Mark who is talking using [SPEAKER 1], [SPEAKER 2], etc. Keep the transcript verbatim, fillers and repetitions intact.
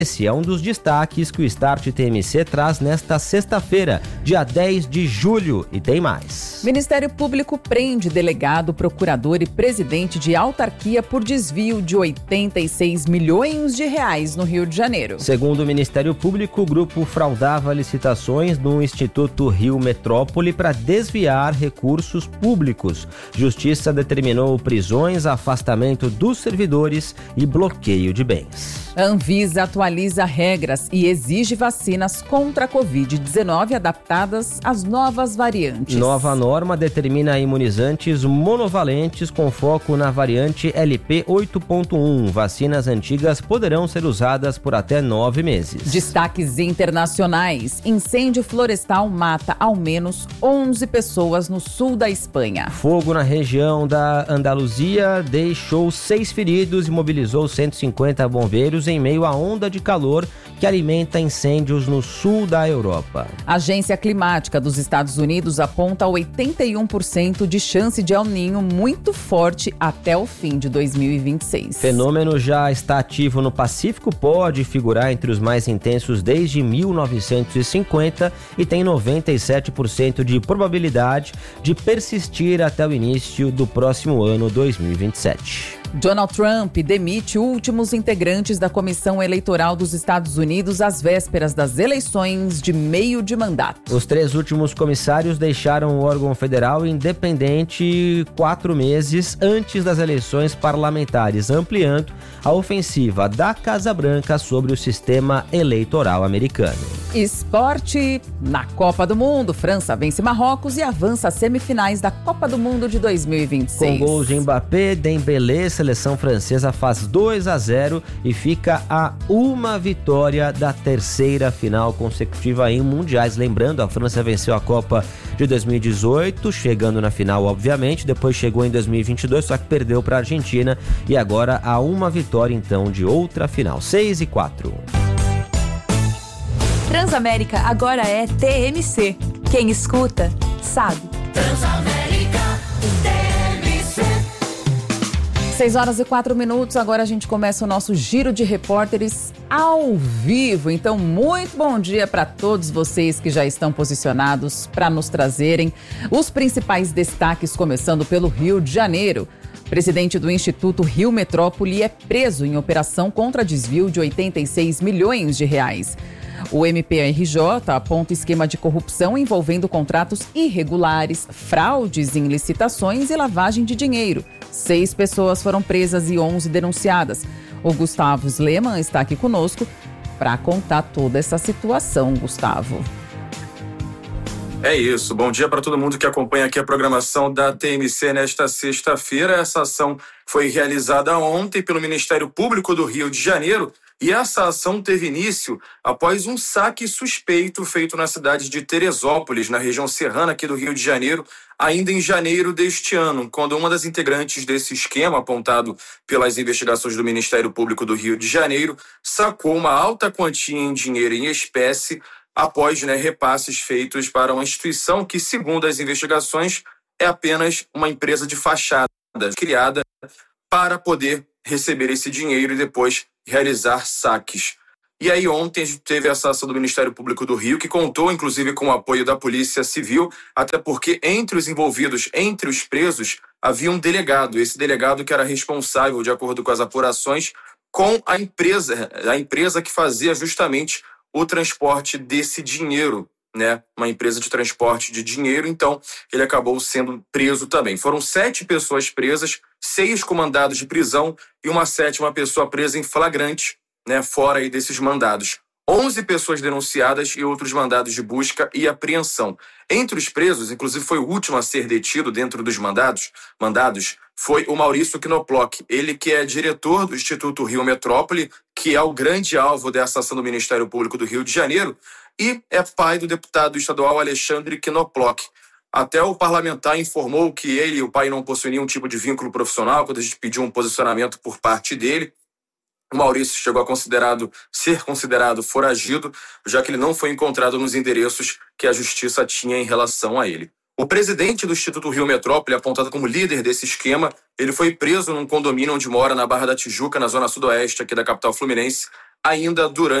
[SPEAKER 1] Esse é um dos destaques que o Start T M C traz nesta sexta-feira, dia dez de julho, e tem mais.
[SPEAKER 2] Ministério Público prende delegado, procurador e presidente de autarquia por desvio de oitenta e seis milhões de reais no Rio de Janeiro.
[SPEAKER 1] Segundo o Ministério Público, o grupo fraudava licitações no Instituto Rio Metrópole para desviar recursos públicos. Justiça determinou prisões, afastamento dos servidores e bloqueio de bens.
[SPEAKER 2] A Anvisa atualiza regras e exige vacinas contra a covid dezenove adaptadas às novas variantes.
[SPEAKER 1] Nova norma determina imunizantes monovalentes com foco na variante L P oito ponto um. Vacinas antigas poderão ser usadas por até nove meses.
[SPEAKER 2] Destaques internacionais. Incêndio florestal mata ao menos onze pessoas no sul da Espanha.
[SPEAKER 1] Fogo na região da Andaluzia deixou seis feridos e mobilizou cento e cinquenta bombeiros em meio à onda de calor que alimenta incêndios no sul da Europa.
[SPEAKER 2] A Agência Climática dos Estados Unidos aponta oitenta e um por cento de chance de El Niño muito forte até o fim de dois mil e vinte e seis.
[SPEAKER 1] Fenômeno já está ativo no Pacífico, pode figurar entre os mais intensos desde mil novecentos e cinquenta e tem noventa e sete por cento de probabilidade de persistir até o início do próximo ano dois mil e vinte e sete.
[SPEAKER 2] Donald Trump demite últimos integrantes da Comissão Eleitoral dos Estados Unidos às vésperas das eleições de meio de mandato.
[SPEAKER 1] Os três últimos comissários deixaram o órgão federal independente quatro meses antes das eleições parlamentares, ampliando a ofensiva da Casa Branca sobre o sistema eleitoral americano.
[SPEAKER 2] Esporte. Na Copa do Mundo, França vence Marrocos e avança às semifinais da Copa do Mundo de dois mil e vinte e seis.
[SPEAKER 1] Com gols de Mbappé, Dembélé, seleção francesa faz dois a zero e fica a uma vitória da terceira final consecutiva em mundiais. Lembrando, a França venceu a Copa de dois mil e dezoito, chegando na final, obviamente, depois chegou em dois mil e vinte e dois, só que perdeu para a Argentina e agora há uma vitória, então, de outra final. seis e quatro.
[SPEAKER 3] Transamérica agora é T M C. Quem escuta, sabe.
[SPEAKER 4] Transamérica T M C.
[SPEAKER 2] seis horas e quatro minutos, agora a gente começa o nosso giro de repórteres ao vivo. Então, muito bom dia para todos vocês que já estão posicionados para nos trazerem os principais destaques, começando pelo Rio de Janeiro. O presidente do Instituto Rio Metrópole é preso em operação contra desvio de oitenta e seis milhões de reais. O M P R J aponta esquema de corrupção envolvendo contratos irregulares, fraudes em licitações e lavagem de dinheiro. Seis pessoas foram presas e onze denunciadas. O Gustavo Sleman está aqui conosco para contar toda essa situação, Gustavo.
[SPEAKER 5] É isso, bom dia para todo mundo que acompanha aqui a programação da T M C nesta sexta-feira. Essa ação foi realizada ontem pelo Ministério Público do Rio de Janeiro e essa ação teve início após um saque suspeito feito na cidade de Teresópolis, na região serrana aqui do Rio de Janeiro, ainda em janeiro deste ano, quando uma das integrantes desse esquema apontado pelas investigações do Ministério Público do Rio de Janeiro sacou uma alta quantia em dinheiro em espécie após né, repasses feitos para uma instituição que, segundo as investigações, é apenas uma empresa de fachada criada para poder receber esse dinheiro e depois realizar saques. E aí ontem a gente teve essa ação do Ministério Público do Rio, que contou inclusive com o apoio da Polícia Civil, até porque entre os envolvidos, entre os presos, havia um delegado. Esse delegado que era responsável, de acordo com as apurações, com a empresa, a empresa que fazia justamente o transporte desse dinheiro, né? Uma empresa de transporte de dinheiro, então ele acabou sendo preso também. Foram sete pessoas presas, seis com mandados de prisão e uma sétima pessoa presa em flagrante, né? Fora aí desses mandados. onze pessoas denunciadas e outros mandados de busca e apreensão. Entre os presos, inclusive foi o último a ser detido dentro dos mandados, mandados foi o Maurício Knoploch, ele que é diretor do Instituto Rio Metrópole, que é o grande alvo dessa ação do Ministério Público do Rio de Janeiro, e é pai do deputado estadual Alexandre Knoploch. Até o parlamentar informou que ele e o pai não possuem nenhum tipo de vínculo profissional quando a gente pediu um posicionamento por parte dele. O Maurício chegou a considerado, ser considerado foragido, já que ele não foi encontrado nos endereços que a justiça tinha em relação a ele. O presidente do Instituto Rio Metrópole, apontado como líder desse esquema, ele foi preso num condomínio onde mora na Barra da Tijuca, na zona sudoeste aqui da capital fluminense, ainda durante